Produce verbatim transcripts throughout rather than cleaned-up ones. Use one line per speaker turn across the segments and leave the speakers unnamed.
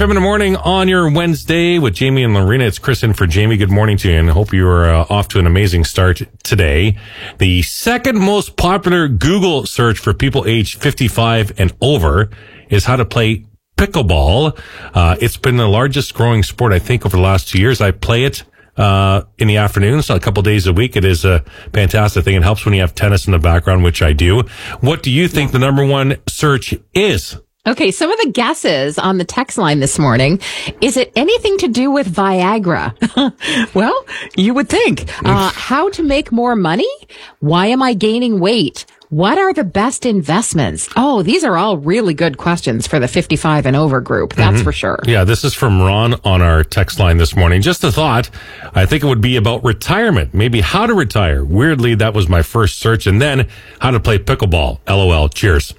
F M in the morning on your Wednesday with Jamie and Lorena. It's Chris in for Jamie. Good morning to you, and hope you are uh, off to an amazing start today. The second most popular Google search for people aged fifty-five and over is how to play pickleball. Uh, it's been the largest growing sport, I think, over the last two years. I play it uh in the afternoons, a couple days a week. It is a fantastic thing. It helps when you have tennis in the background, which I do. What do you think the number one search is?
Okay, some of the guesses on the text line this morning. Is it anything to do with Viagra? Well, you would think. Uh, how to make more money? Why am I gaining weight? What are the best investments? Oh, these are all really good questions for the fifty-five and over group. That's mm-hmm. for sure.
Yeah, this is from Ron on our text line this morning. Just a thought. I think it would be about retirement. Maybe how to retire. Weirdly, that was my first search. And then how to play pickleball. LOL. Cheers.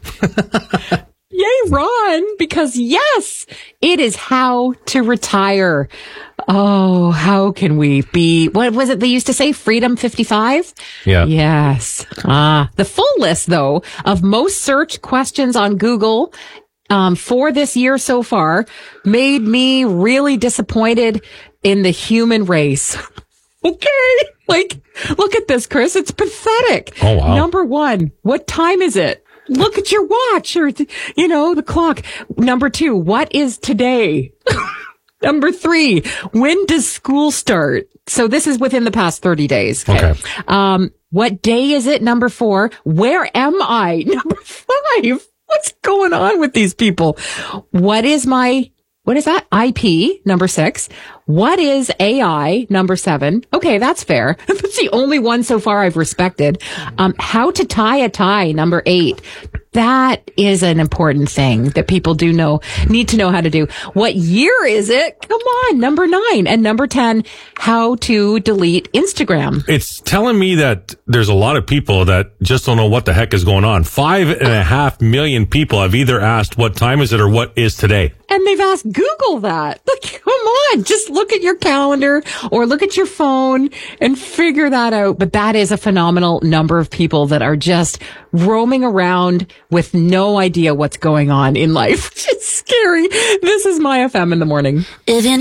Yay, Ron, because yes, it is how to retire. Oh, how can we be, what was it they used to say? Freedom fifty-five?
Yeah.
Yes. Ah, the full list though of most searched questions on Google um, for this year so far made me really disappointed in the human race. Okay. Like, look at this, Chris. It's pathetic.
Oh, wow.
Number one, what time is it? Look at your watch or, you know, the clock. Number two, what is today? Number three, when does school start? So this is within the past thirty days. Okay. okay. Um, what day is it? Number four, where am I? Number five, what's going on with these people? What is my, what is that? I P, number six. What is A I? Number seven. Okay, that's fair. That's the only one so far I've respected. Um, how to tie a tie? Number eight. That is an important thing that people do know, need to know how to do. What year is it? Come on, number nine. And number ten, how to delete Instagram.
It's telling me that there's a lot of people that just don't know what the heck is going on. Five and a half million people have either asked what time is it or what is today.
And they've asked Google that. Like, come on, just look at your calendar or look at your phone and figure that out. But that is a phenomenal number of people that are just roaming around with no idea what's going on in life. It's scary. This is My F M in the morning. If you